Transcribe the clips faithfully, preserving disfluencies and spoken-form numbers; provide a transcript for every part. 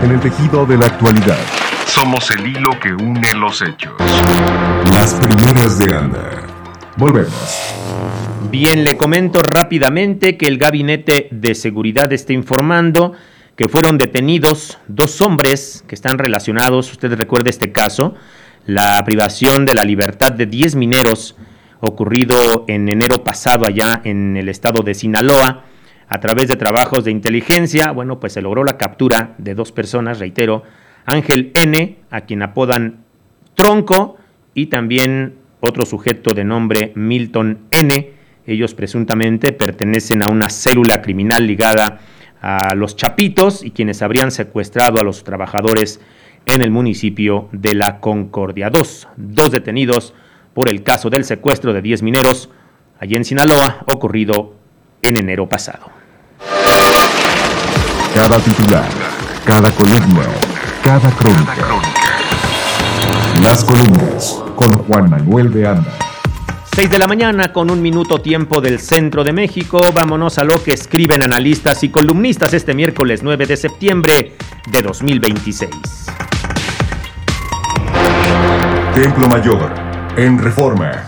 en el tejido de la actualidad. Somos el hilo que une los hechos. Las primeras de Anda. Volvemos. Bien, le comento rápidamente que el Gabinete de Seguridad está informando que fueron detenidos dos hombres que están relacionados, usted recuerda este caso, la privación de la libertad de diez mineros ocurrido en enero pasado allá en el estado de Sinaloa. A través de trabajos de inteligencia, bueno, pues se logró la captura de dos personas, reitero, Ángel N., a quien apodan Tronco, y también otro sujeto de nombre Milton N. Ellos presuntamente pertenecen a una célula criminal ligada a los Chapitos y quienes habrían secuestrado a los trabajadores en el municipio de La Concordia. Dos, dos detenidos por el caso del secuestro de diez mineros allí en Sinaloa, ocurrido en enero pasado. Cada titular, cada columna, cada crónica. Las columnas con Juan Manuel de Anda. seis de la mañana con un minuto tiempo del centro de México. Vámonos a lo que escriben analistas y columnistas este miércoles nueve de septiembre de dos mil veintiséis. Templo Mayor, en Reforma.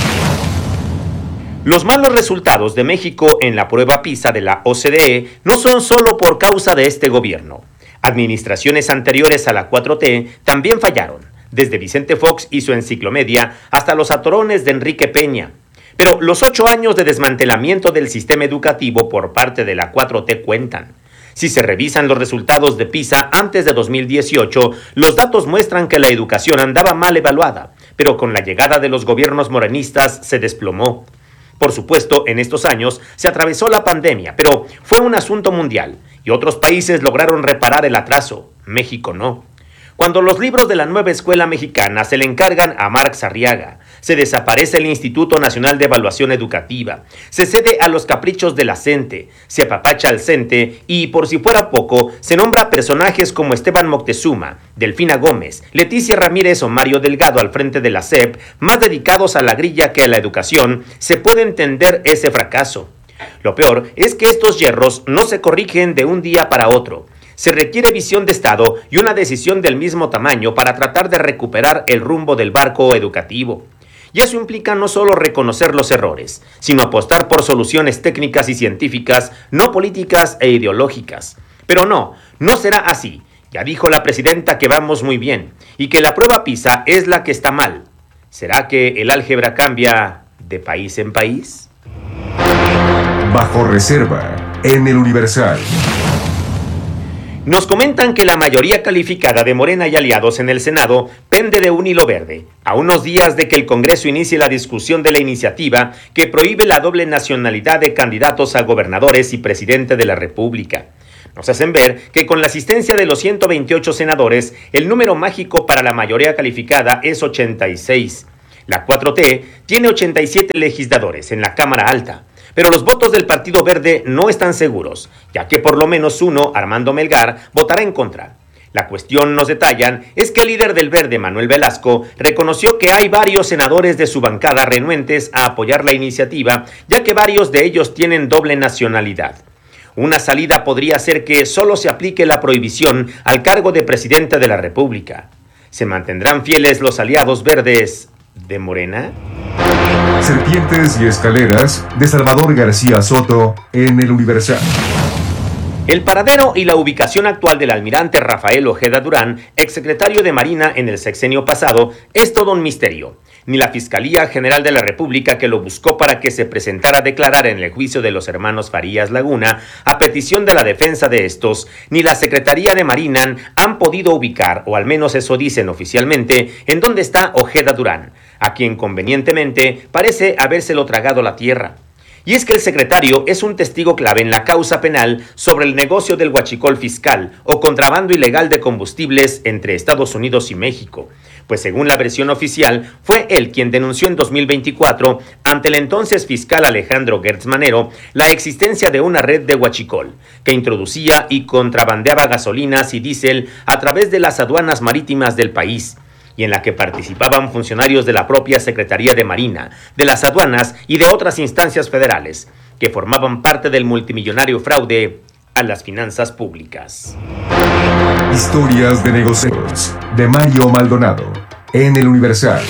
Los malos resultados de México en la prueba PISA de la O C D E no son solo por causa de este gobierno. Administraciones anteriores a la cuatro T también fallaron, desde Vicente Fox y su enciclomedia hasta los atorones de Enrique Peña. Pero los ocho años de desmantelamiento del sistema educativo por parte de la cuatro T cuentan. Si se revisan los resultados de PISA antes de dos mil dieciocho, los datos muestran que la educación andaba mal evaluada, pero con la llegada de los gobiernos morenistas se desplomó. Por supuesto, en estos años se atravesó la pandemia, pero fue un asunto mundial y otros países lograron reparar el atraso. México no. Cuando los libros de la nueva escuela mexicana se le encargan a Marx Arriaga, se desaparece el Instituto Nacional de Evaluación Educativa, se cede a los caprichos de la CENTE, se apapacha al CENTE y, por si fuera poco, se nombra personajes como Esteban Moctezuma, Delfina Gómez, Leticia Ramírez o Mario Delgado al frente de la S E P, más dedicados a la grilla que a la educación, se puede entender ese fracaso. Lo peor es que estos yerros no se corrigen de un día para otro. Se requiere visión de Estado y una decisión del mismo tamaño para tratar de recuperar el rumbo del barco educativo. Y eso implica no solo reconocer los errores, sino apostar por soluciones técnicas y científicas, no políticas e ideológicas. Pero no, no será así. Ya dijo la presidenta que vamos muy bien y que la prueba PISA es la que está mal. ¿Será que el álgebra cambia de país en país? Bajo reserva, en el Universal. Nos comentan que la mayoría calificada de Morena y aliados en el Senado pende de un hilo verde, a unos días de que el Congreso inicie la discusión de la iniciativa que prohíbe la doble nacionalidad de candidatos a gobernadores y presidente de la República. Nos hacen ver que con la asistencia de los ciento veintiocho senadores, el número mágico para la mayoría calificada es ochenta y seis. La cuatro T tiene ochenta y siete legisladores en la Cámara Alta. Pero los votos del Partido Verde no están seguros, ya que por lo menos uno, Armando Melgar, votará en contra. La cuestión, nos detallan, es que el líder del Verde, Manuel Velasco, reconoció que hay varios senadores de su bancada renuentes a apoyar la iniciativa, ya que varios de ellos tienen doble nacionalidad. Una salida podría ser que solo se aplique la prohibición al cargo de presidente de la República. ¿Se mantendrán fieles los aliados verdes de Morena? Serpientes y escaleras de Salvador García Soto en el Universal. El paradero y la ubicación actual del almirante Rafael Ojeda Durán, exsecretario de Marina en el sexenio pasado, es todo un misterio. Ni la Fiscalía General de la República, que lo buscó para que se presentara a declarar en el juicio de los hermanos Farías Laguna, a petición de la defensa de estos, ni la Secretaría de Marina han podido ubicar, o al menos eso dicen oficialmente, en dónde está Ojeda Durán, a quien convenientemente parece habérselo tragado la tierra. Y es que el secretario es un testigo clave en la causa penal sobre el negocio del huachicol fiscal o contrabando ilegal de combustibles entre Estados Unidos y México, pues según la versión oficial, fue él quien denunció en dos mil veinticuatro ante el entonces fiscal Alejandro Gertz Manero la existencia de una red de huachicol que introducía y contrabandeaba gasolinas y diésel a través de las aduanas marítimas del país, y en la que participaban funcionarios de la propia Secretaría de Marina, de las aduanas y de otras instancias federales, que formaban parte del multimillonario fraude a las finanzas públicas. Historias de negocios de Mario Maldonado en El Universal.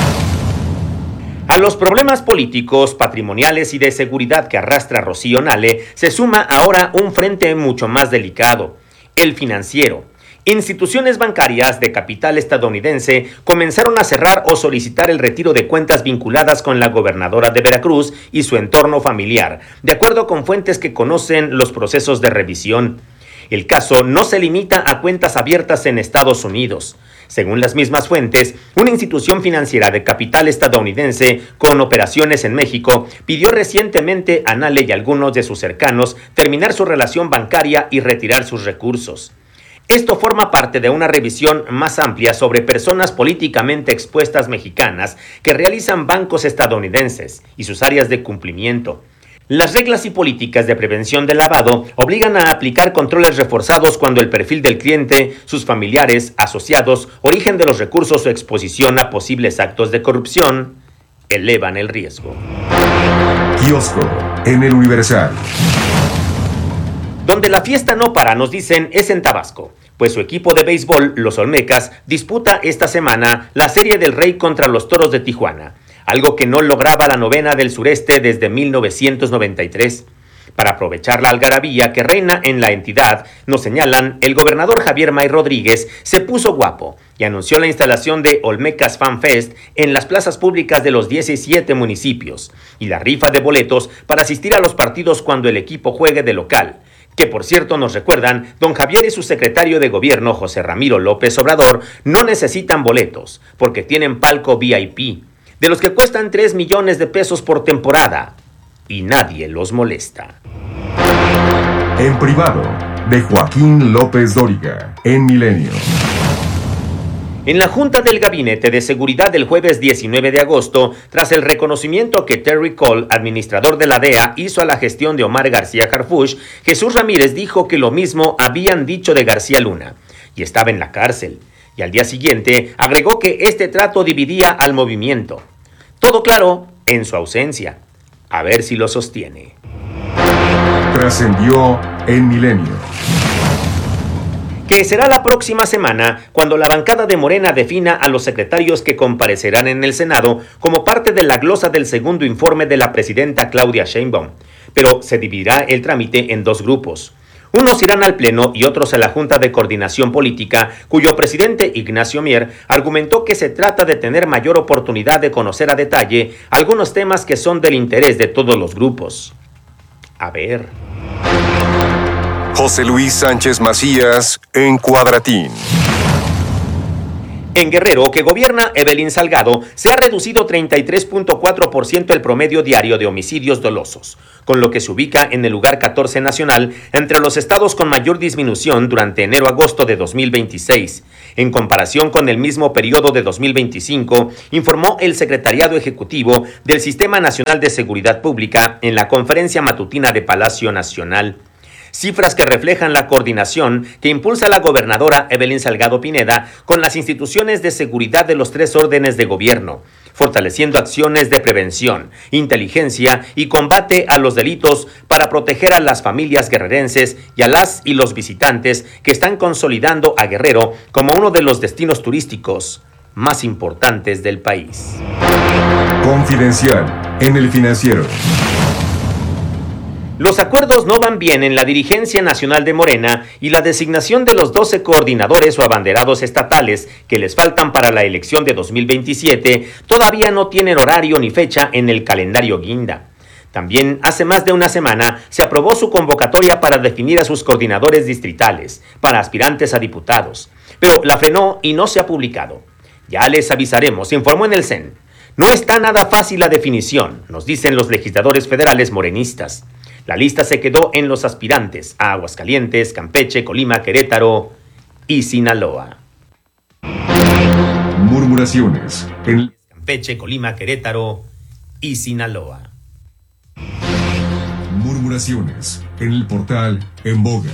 A los problemas políticos, patrimoniales y de seguridad que arrastra Rocío Nale, se suma ahora un frente mucho más delicado, el financiero. Instituciones bancarias de capital estadounidense comenzaron a cerrar o solicitar el retiro de cuentas vinculadas con la gobernadora de Veracruz y su entorno familiar, de acuerdo con fuentes que conocen los procesos de revisión. El caso no se limita a cuentas abiertas en Estados Unidos. Según las mismas fuentes, una institución financiera de capital estadounidense con operaciones en México pidió recientemente a Nale y algunos de sus cercanos terminar su relación bancaria y retirar sus recursos. Esto forma parte de una revisión más amplia sobre personas políticamente expuestas mexicanas que realizan bancos estadounidenses y sus áreas de cumplimiento. Las reglas y políticas de prevención del lavado obligan a aplicar controles reforzados cuando el perfil del cliente, sus familiares, asociados, origen de los recursos o exposición a posibles actos de corrupción elevan el riesgo. Kiosco en El Universal. Donde la fiesta no para, nos dicen, es en Tabasco, pues su equipo de béisbol, los Olmecas, disputa esta semana la Serie del Rey contra los Toros de Tijuana, algo que no lograba la novena del sureste desde mil novecientos noventa y tres. Para aprovechar la algarabía que reina en la entidad, nos señalan, el gobernador Javier May Rodríguez se puso guapo y anunció la instalación de Olmecas Fan Fest en las plazas públicas de los diecisiete municipios y la rifa de boletos para asistir a los partidos cuando el equipo juegue de local. Que por cierto nos recuerdan, don Javier y su secretario de gobierno José Ramiro López Obrador no necesitan boletos porque tienen palco V I P, de los que cuestan tres millones de pesos por temporada y nadie los molesta. En privado, de Joaquín López Dóriga, en Milenio. En la Junta del Gabinete de Seguridad del jueves diecinueve de agosto, tras el reconocimiento que Terry Cole, administrador de la D E A, hizo a la gestión de Omar García Harfuch, Jesús Ramírez dijo que lo mismo habían dicho de García Luna, y estaba en la cárcel. Y al día siguiente agregó que este trato dividía al movimiento. Todo claro en su ausencia. A ver si lo sostiene. Trascendió en Milenio. Que será la próxima semana cuando la bancada de Morena defina a los secretarios que comparecerán en el Senado como parte de la glosa del segundo informe de la presidenta Claudia Sheinbaum. Pero se dividirá el trámite en dos grupos. Unos irán al Pleno y otros a la Junta de Coordinación Política, cuyo presidente Ignacio Mier argumentó que se trata de tener mayor oportunidad de conocer a detalle algunos temas que son del interés de todos los grupos. A ver... José Luis Sánchez Macías en Cuadratín. En Guerrero, que gobierna Evelyn Salgado, se ha reducido treinta y tres punto cuatro por ciento el promedio diario de homicidios dolosos, con lo que se ubica en el lugar catorce nacional entre los estados con mayor disminución durante enero-agosto de dos mil veintiséis. En comparación con el mismo periodo de dos mil veinticinco, informó el Secretariado Ejecutivo del Sistema Nacional de Seguridad Pública en la conferencia matutina de Palacio Nacional. Cifras que reflejan la coordinación que impulsa la gobernadora Evelyn Salgado Pineda con las instituciones de seguridad de los tres órdenes de gobierno, fortaleciendo acciones de prevención, inteligencia y combate a los delitos para proteger a las familias guerrerenses y a las y los visitantes que están consolidando a Guerrero como uno de los destinos turísticos más importantes del país. Confidencial en El Financiero. Los acuerdos no van bien en la dirigencia nacional de Morena y la designación de los doce coordinadores o abanderados estatales que les faltan para la elección de dos mil veintisiete todavía no tienen horario ni fecha en el calendario guinda. También hace más de una semana se aprobó su convocatoria para definir a sus coordinadores distritales, para aspirantes a diputados, pero la frenó y no se ha publicado. Ya les avisaremos, informó en el C E N. No está nada fácil la definición, nos dicen los legisladores federales morenistas. La lista se quedó en los aspirantes a Aguascalientes, Campeche, Colima, Querétaro y Sinaloa. Murmuraciones en Campeche, Colima, Querétaro y Sinaloa. Murmuraciones en el portal En Boga.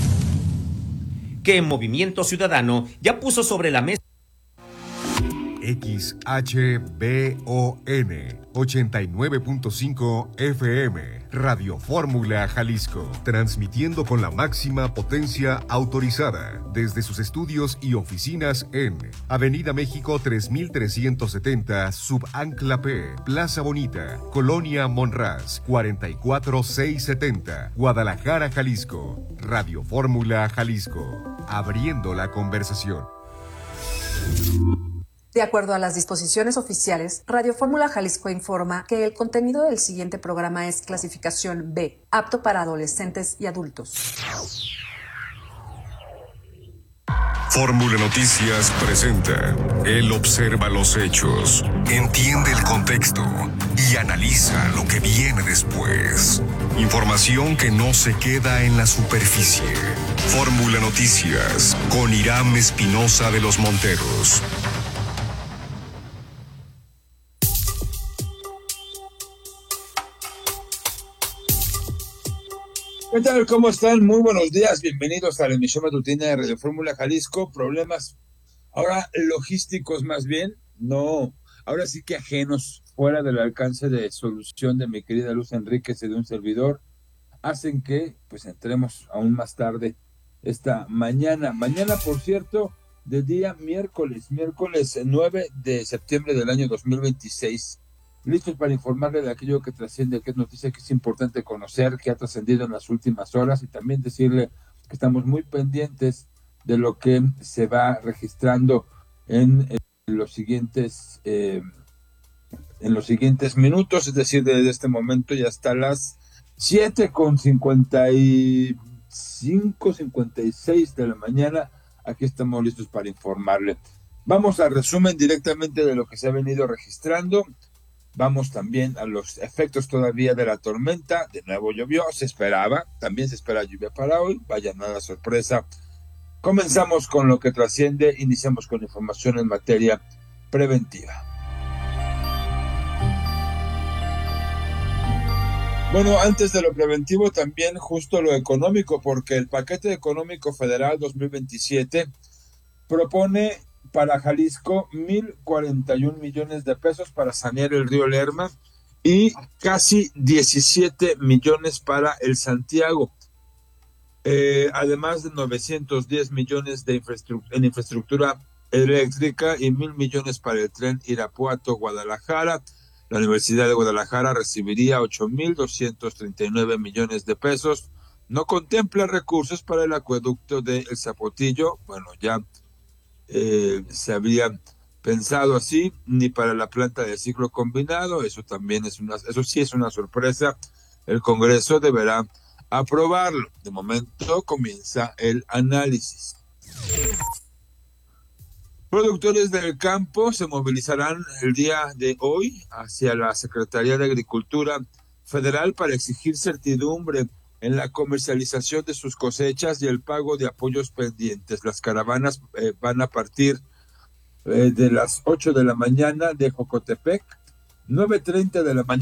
Que Movimiento Ciudadano ya puso sobre la mesa X H B O N ochenta y nueve punto cinco F M, Radio Fórmula Jalisco, transmitiendo con la máxima potencia autorizada desde sus estudios y oficinas en Avenida México tres mil trescientos setenta, Subancla P, Plaza Bonita, Colonia Monraz, cuarenta y cuatro mil seiscientos setenta, Guadalajara, Jalisco. Radio Fórmula Jalisco, abriendo la conversación. De acuerdo a las disposiciones oficiales, Radio Fórmula Jalisco informa que el contenido del siguiente programa es clasificación B, apto para adolescentes y adultos. Fórmula Noticias presenta. Él observa los hechos, entiende el contexto y analiza lo que viene después. Información que no se queda en la superficie. Fórmula Noticias con Irán Espinosa de los Monteros. ¿Qué tal? ¿Cómo están? Muy buenos días. Bienvenidos a la emisión matutina de Radio Fórmula Jalisco. Problemas ahora logísticos más bien, no, ahora sí que ajenos, fuera del alcance de solución de mi querida Luz Enríquez y de un servidor, hacen que pues entremos aún más tarde esta mañana. Mañana, por cierto, de día miércoles, miércoles nueve de septiembre del año dos mil veintiséis. Listos para informarle de aquello que trasciende, que es noticia que es importante conocer, que ha trascendido en las últimas horas, y también decirle que estamos muy pendientes de lo que se va registrando en, en los siguientes eh, en los siguientes minutos, es decir, desde este momento y hasta las siete con cincuenta y cinco, cincuenta y seis de la mañana. Aquí estamos listos para informarle. Vamos al resumen directamente de lo que se ha venido registrando. Vamos también a los efectos todavía de la tormenta. De nuevo llovió, se esperaba, también se espera lluvia para hoy, vaya nada sorpresa. Comenzamos con lo que trasciende, iniciamos con información en materia preventiva. Bueno, antes de lo preventivo también justo lo económico, porque el paquete económico federal dos mil veintisiete propone para Jalisco mil cuarenta y un millones de pesos para sanear el río Lerma y casi diecisiete millones para el Santiago, eh, además de novecientos diez millones de infraestructura, en infraestructura eléctrica y mil millones para el tren Irapuato-Guadalajara. La Universidad de Guadalajara recibiría ocho mil doscientos treinta y nueve millones de pesos. No contempla recursos para el acueducto de El Zapotillo, bueno, ya Eh, se había pensado así, ni para la planta de ciclo combinado. Eso también es una, eso sí es una sorpresa. El Congreso deberá aprobarlo. De momento comienza el análisis. Productores del campo se movilizarán el día de hoy hacia la Secretaría de Agricultura Federal para exigir certidumbre en la comercialización de sus cosechas y el pago de apoyos pendientes. Las caravanas eh, van a partir eh, de las ocho de la mañana de Jocotepec, nueve treinta de la mañana